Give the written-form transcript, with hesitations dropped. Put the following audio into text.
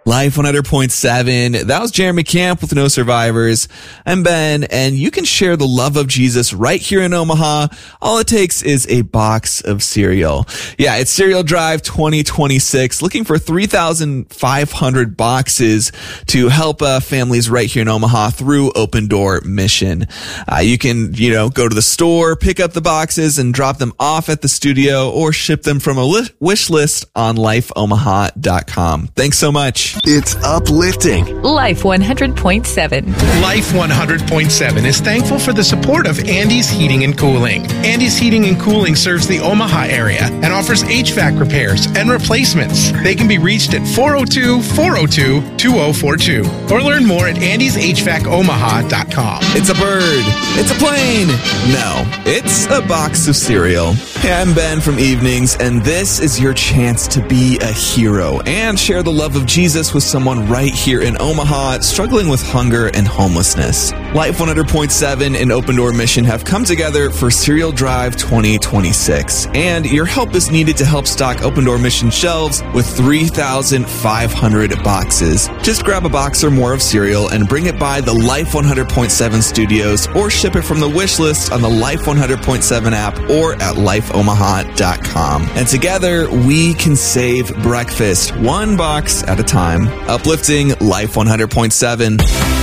Life 100.7. That was Jeremy Camp with No Survivors. I'm Ben, and you can share the love of Jesus right here in Omaha. All it takes is a box of cereal. Yeah, it's Cereal Drive 2026, looking for 3,500 boxes to help families right here in Omaha through Open Door Mission. You can, go to the store, pick up the boxes, and drop them off at the studio, or ship them from a wish list on lifeomaha.com. Thanks so much. It's uplifting. Life 100.7. Life 100.7 is thankful for the support of Andy's Heating and Cooling. Andy's Heating and Cooling serves the Omaha area and offers HVAC repairs and replacements. They can be reached at 402-402-2042 or learn more at andyshvacomaha.com. It's a bird. It's a plane. No, it's a box of cereal. Hey, I'm Ben from Evenings, and this is your chance to be a hero and share the love of Jesus with someone right here in Omaha struggling with hunger and homelessness. Life 100.7 and Open Door Mission have come together for Cereal Drive 2026, and your help is needed to help stock Open Door Mission shelves with 3,500 boxes. Just grab a box or more of cereal and bring it by the Life 100.7 studios, or ship it from the wish list on the Life 100.7 app or at lifeomaha.com. And together, we can save breakfast one box at a time. Uplifting Life 100.7.